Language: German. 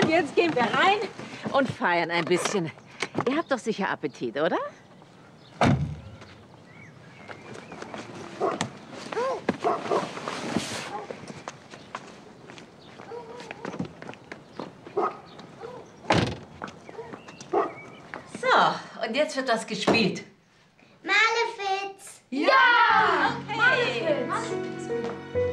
Jetzt gehen wir rein und feiern ein bisschen. Ihr habt doch sicher Appetit, oder? So, und jetzt wird das gespielt. Malefiz! Ja! Okay.